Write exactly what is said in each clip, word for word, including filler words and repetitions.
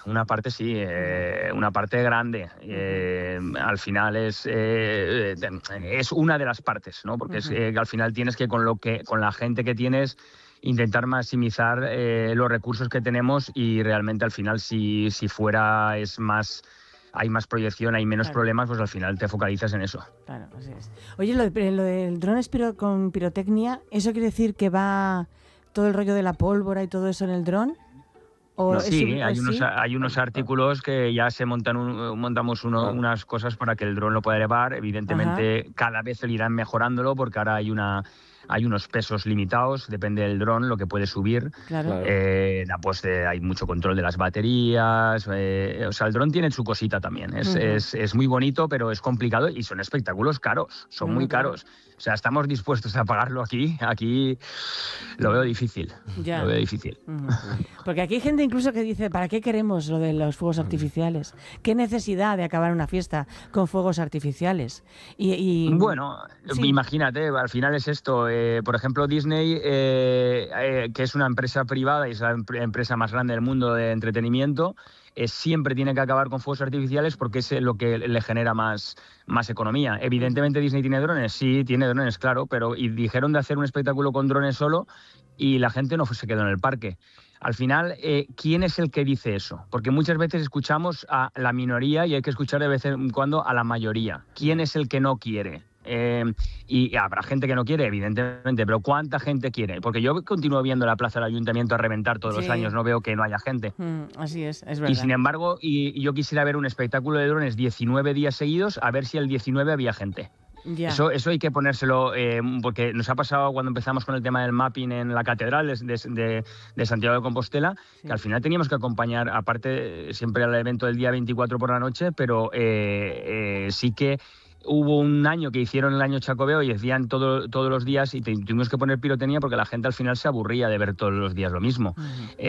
una parte sí, eh, una parte grande. Eh, al final es, eh, es una de las partes, ¿no? Porque es, eh, al final tienes que con, lo que, con la gente que tienes, intentar maximizar eh, los recursos que tenemos y realmente al final si, si fuera es más... hay más proyección, hay menos Claro. problemas, pues al final te focalizas en eso. Claro, así es. Oye, lo, de, lo del dron espiro con pirotecnia, ¿eso quiere decir que va todo el rollo de la pólvora y todo eso en el dron? ¿O No, es sí, sub- hay o unos, sí? hay unos artículos que ya se montan, un- montamos uno- Claro. unas cosas para que el dron lo pueda elevar. Evidentemente, cada vez se irán mejorándolo porque ahora hay una hay unos pesos limitados, depende del dron lo que puede subir. Claro. Claro. Eh, pues eh, hay mucho control de las baterías. Eh, o sea, el dron tiene su cosita también. Es, Ujú. es, es muy bonito, pero es complicado y son espectáculos caros. Son Bueno, muy claro. caros. O sea, estamos dispuestos a pagarlo aquí. Aquí lo veo difícil. Ya. Lo veo difícil. Ujú. Porque aquí hay gente incluso que dice, ¿para qué queremos lo de los fuegos artificiales? ¿Qué necesidad de acabar una fiesta con fuegos artificiales? Y, y- Bueno, Sí. imagínate, al final es esto. eh, por ejemplo, Disney, eh, eh, que es una empresa privada y es la em- empresa más grande del mundo de entretenimiento, eh, siempre tiene que acabar con fuegos artificiales porque es eh, lo que le genera más, más economía. Evidentemente Disney tiene drones, sí, tiene drones, claro, pero y dijeron de hacer un espectáculo con drones solo y la gente no se quedó en el parque. Al final, eh, ¿quién es el que dice eso? Porque muchas veces escuchamos a la minoría y hay que escuchar de vez en cuando a la mayoría. ¿Quién es el que no quiere? Eh, y habrá gente que no quiere, evidentemente, pero ¿cuánta gente quiere? Porque yo continúo viendo la plaza del ayuntamiento a reventar todos los Sí. años, no veo que no haya gente. Mm, así es, es Y verdad. sin embargo, y, y yo quisiera ver un espectáculo de drones diecinueve días seguidos, a ver si el diecinueve había gente. Ya. Eso, eso hay que ponérselo, eh, porque nos ha pasado cuando empezamos con el tema del mapping en la catedral de, de- de Santiago de Compostela, Sí. que al final teníamos que acompañar, aparte siempre al evento del día veinticuatro por la noche, pero eh, eh, sí que hubo un año que hicieron el año Chacobeo y decían todo, todos los días y te- tuvimos que poner pirotecnia porque la gente al final se aburría de ver todos los días lo mismo. Ujú.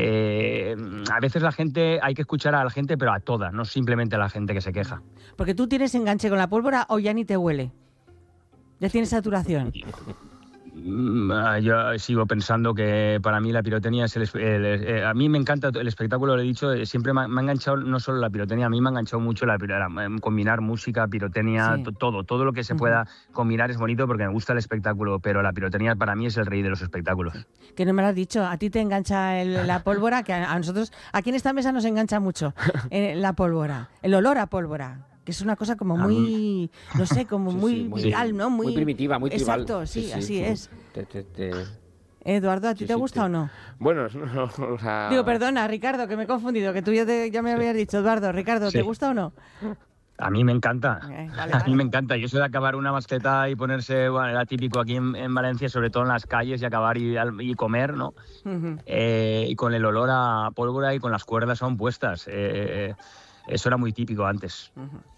Eh, a veces la gente, hay que escuchar a la gente, pero a toda, no simplemente a la gente que se queja. Porque tú tienes enganche con la pólvora o ya ni te huele. Ya tienes saturación. Mm, ah, Yo sigo pensando que para mí la pirotecnia es el, es- el- eh, a mí me encanta el espectáculo, lo he dicho, eh, siempre me ha, me ha enganchado no solo la pirotecnia, a mí me ha enganchado mucho la, piro- la- em, combinar música, pirotecnia, Sí. to- todo, todo lo que se Ujú. pueda combinar es bonito porque me gusta el espectáculo, pero la pirotecnia para mí es el rey de los espectáculos. Que no me lo has dicho. A ti te engancha el- la pólvora, que a, a nosotros, aquí en esta mesa nos engancha mucho eh, la pólvora. El olor a pólvora. Que es una cosa como A muy, no sé, como Sí, muy sí, muy- vital, ¿no? Muy primitiva, muy tribal. Exacto, sí, así es. Te- te- te- Eduardo, ¿a ti Sí, te sí, gusta te- o no? Bueno, no, o sea... Digo, perdona, Ricardo, que me he confundido, que tú ya, te- ya me habías dicho, Eduardo. Ricardo, ¿te Sí. gusta o no? A mí me encanta, Eh, vale, a vale. mí me encanta. Yo soy de acabar una mascleta y ponerse, bueno, era típico aquí en, en Valencia, sobre todo en las calles, y acabar y, al- y comer, ¿no? Ujú. Eh, y con el olor a pólvora y con las cuerdas aún puestas. Eh, eso era muy típico antes.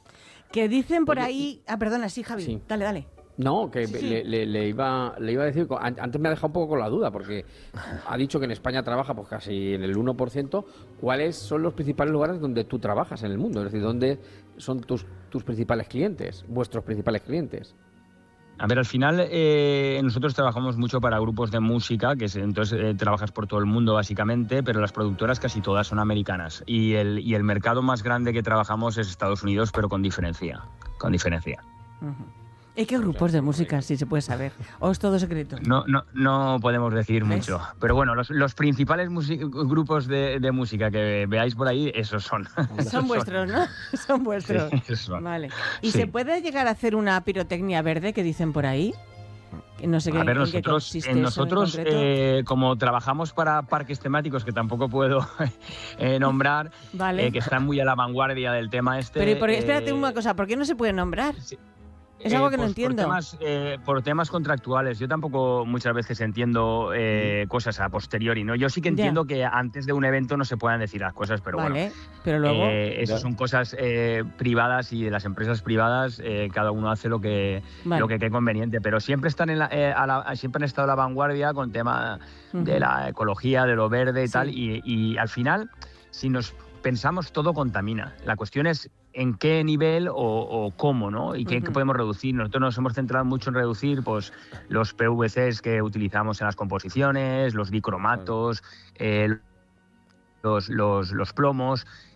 Que dicen por Oye, ahí... Ah, perdona, sí, Javi. Sí. Dale, dale. No, que Sí, sí. Le, le- le iba, le iba a decir, an- antes me ha dejado un poco con la duda, porque ha dicho que en España trabaja pues casi en el uno por ciento. ¿Cuáles son los principales lugares donde tú trabajas en el mundo? Es decir, ¿dónde son tus, tus principales clientes, vuestros principales clientes? A ver, al final eh, nosotros trabajamos mucho para grupos de música, que es, entonces eh, trabajas por todo el mundo básicamente, pero las productoras casi todas son americanas. Y el, y el mercado más grande que trabajamos es Estados Unidos, pero con diferencia. Con diferencia. Ujú. ¿Y qué grupos de música, si se puede saber? ¿O es todo secreto? No, no, no podemos decir ¿Ves? mucho. Pero bueno, los, los principales musi- grupos de, de música que veáis por ahí, esos son. Esos Son vuestros, ¿no? Son vuestros. Sí, esos son. Vale. ¿Y Sí. se puede llegar a hacer una pirotecnia verde que dicen por ahí? Que no sé qué, A ver, en qué nosotros, consiste en eso en nosotros concreto. eh, como trabajamos para parques temáticos, que tampoco puedo eh, nombrar, Vale. eh, que están muy a la vanguardia del tema este. Pero y por- espérate eh, una cosa, ¿por qué no se puede nombrar? sí. Es algo que no pues entiendo. Por temas, eh, por temas contractuales. Yo tampoco muchas veces entiendo eh, cosas a posteriori, ¿no? Yo sí que Ya. entiendo que antes de un evento no se puedan decir las cosas, pero bueno. Vale, pero luego... Eh, eso Ya. son cosas eh, privadas y de las empresas privadas eh, cada uno hace lo que Vale. lo que cree conveniente, pero siempre están en la, eh, a la- siempre han estado a la vanguardia con tema de Ujú. la ecología, de lo verde y Sí. tal, y, y al final si nos pensamos todo contamina. La cuestión es en qué nivel o, o cómo, ¿no? Y qué, Ujú. qué podemos reducir. Nosotros nos hemos centrado mucho en reducir pues, los P V Cs que utilizamos en las composiciones, los dicromatos, eh, los, los, los plomos,